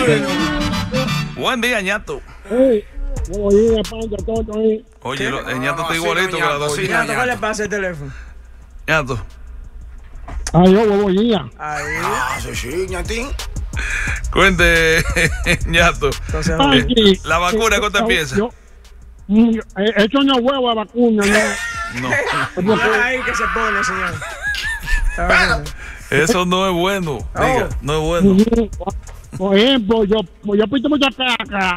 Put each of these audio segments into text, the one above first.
Buen día, ñato. Oye, el ñato está igualito que la docina. ¿Ñato, qué le pasa el teléfono? Ñato. Ay, yo, huevollía. Sí, ñatín. Cuente, ñato. Entonces, La vacuna, ¿qué usted piensa? Esto no es huevo de vacuna, No. ahí que se pone, señor. Eso no es bueno. Diga, no es bueno. Por ejemplo, yo pinto mucha caca.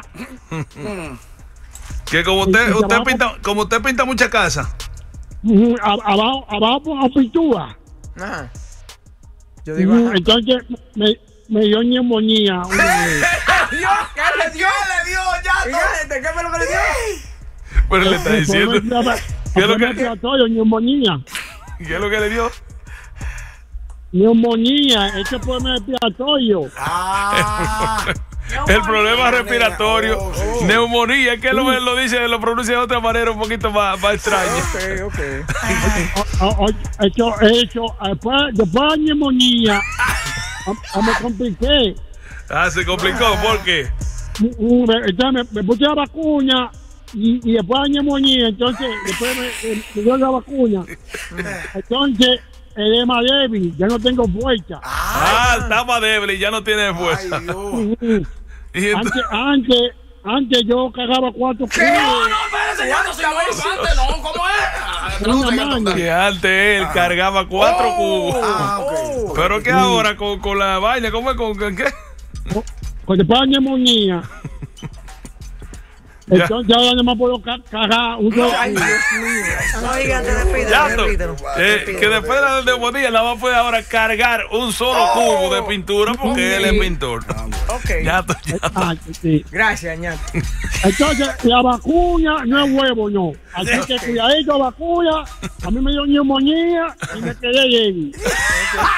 Que como usted pinta mucha casa. Abajo pongo pintura. Ajá. Yo digo, ajá. Entonces me dio neumonía. ¿Qué le dio? ¿Qué fue lo que le dio? Pero le está diciendo. ¿Qué es lo que neumonía? ¿Qué es lo que le dio? Neumonía, este problema respiratorio. El problema respiratorio, neumonía, que lo dice, lo pronuncia de otra manera un poquito más extraña. Ok. Después de neumonía, me compliqué. Se complicó, ¿por qué? Entonces me puse la vacuna y después de neumonía, entonces después me dio la vacuna. Entonces es más débil, ya no tengo fuerza. Está más débil y ya no tiene fuerza. Antes yo cagaba 4 kilos. Espérese, ya no, ¿cómo es? Que antes él cargaba 4 cubos. Pero que ahora con la vaina, ¿cómo es? ¿Con qué? Con después de neumonía. Entonces ahora no me puedo cagar un solo. Ay, Dios mío. Oigan, repítelo. Que después de la neumonía la va a poder ahora cargar un solo cubo de pintura porque él es pintor. Ok. Ñato. Sí. Gracias, ñato. Entonces la vacuna no es huevo, no. Así que cuidadito vacuna. A mí me dio neumonía y me quedé débil.